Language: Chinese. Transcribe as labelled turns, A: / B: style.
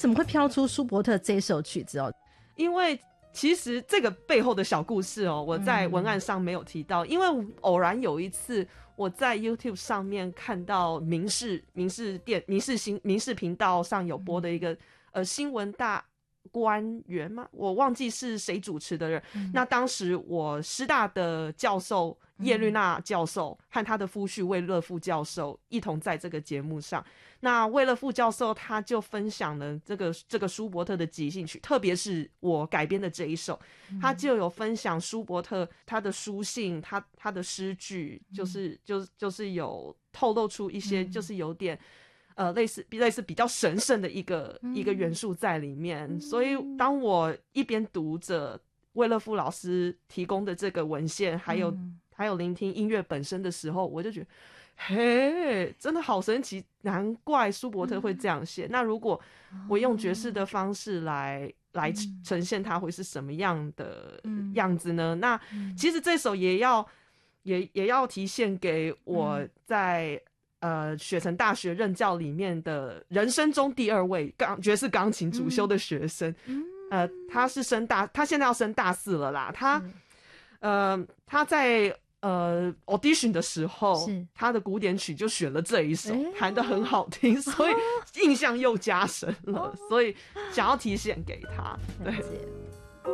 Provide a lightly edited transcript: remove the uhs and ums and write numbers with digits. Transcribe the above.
A: 怎么会飘出舒伯特这首曲子哦？
B: 因为其实这个背后的小故事哦，我在文案上没有提到，因为偶然有一次我在 YouTube 上面看到民视频道上有播的一个新闻大官员嘛，我忘记是谁主持的人。那当时我师大的教授叶绿娜教授和他的夫婿魏乐副教授一同在这个节目上。那魏乐副教授他就分享了这个舒伯特的即兴曲，特别是我改编的这一首，他就有分享舒伯特他的书信，他的诗句，就是有透露出一些就是有点类似比较神圣的一个元素在里面。所以当我一边读着魏乐夫老师提供的这个文献，还有聆听音乐本身的时候，我就觉得嘿，真的好神奇，难怪舒伯特会这样写。那如果我用爵士的方式来呈现它会是什么样的样子呢？那其实这首也要提献给我在雪城大学任教里面的人生中第2位爵士钢琴主修的学生。他现在要升大4了啦。他在audition 的时候，他的古典曲就选了这一首，弹得很好听，所以印象又加深了，所以想要提献给他。对。